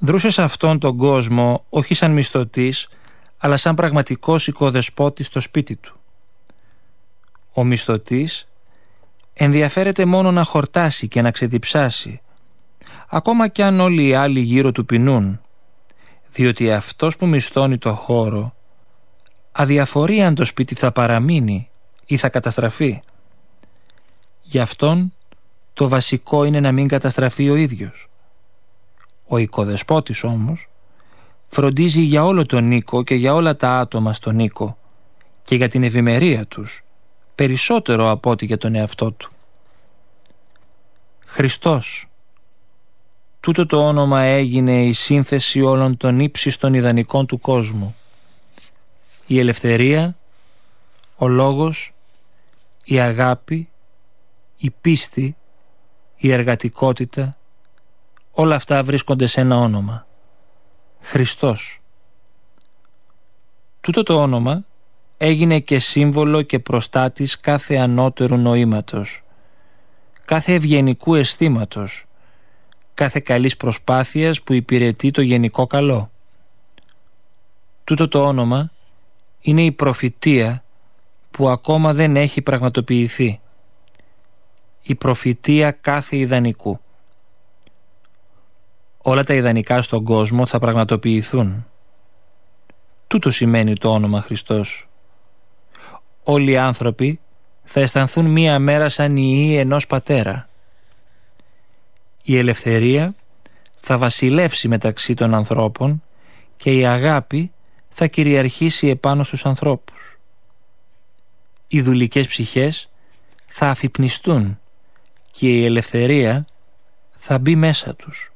δρούσε σε αυτόν τον κόσμο όχι σαν μισθωτής, αλλά σαν πραγματικός οικοδεσπότης στο σπίτι του. Ο μισθωτής ενδιαφέρεται μόνο να χορτάσει και να ξεδιψάσει, ακόμα κι αν όλοι οι άλλοι γύρω του πεινούν, διότι αυτός που μισθώνει το χώρο αδιαφορεί αν το σπίτι θα παραμείνει ή θα καταστραφεί. Γι' αυτόν το βασικό είναι να μην καταστραφεί ο ίδιος. Ο οικοδεσπότης όμως φροντίζει για όλο τον οίκο και για όλα τα άτομα στον οίκο και για την ευημερία τους, περισσότερο από ό,τι για τον εαυτό του. Χριστός. Τούτο το όνομα έγινε η σύνθεση όλων των ύψιστων ιδανικών του κόσμου. Η ελευθερία, ο λόγος, η αγάπη, η πίστη, η εργατικότητα, όλα αυτά βρίσκονται σε ένα όνομα. Χριστός. Τούτο το όνομα έγινε και σύμβολο και προστάτης κάθε ανώτερου νοήματος, κάθε ευγενικού αισθήματος, κάθε καλής προσπάθειας που υπηρετεί το γενικό καλό. Τούτο το όνομα είναι η προφητεία που ακόμα δεν έχει πραγματοποιηθεί. Η προφητεία κάθε ιδανικού. Όλα τα ιδανικά στον κόσμο θα πραγματοποιηθούν. Τούτο σημαίνει το όνομα Χριστός. Όλοι οι άνθρωποι θα αισθανθούν μία μέρα σαν οι υιοί ενός πατέρα. Η ελευθερία θα βασιλεύσει μεταξύ των ανθρώπων και η αγάπη θα κυριαρχήσει επάνω στους ανθρώπους. Οι δουλικές ψυχές θα αφυπνιστούν και η ελευθερία θα μπει μέσα τους.